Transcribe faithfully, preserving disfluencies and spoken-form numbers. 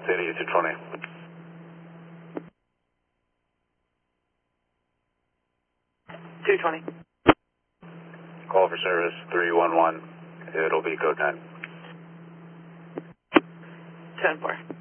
City two twenty. two twenty. Call for service three one one. It'll be code nine. ten four.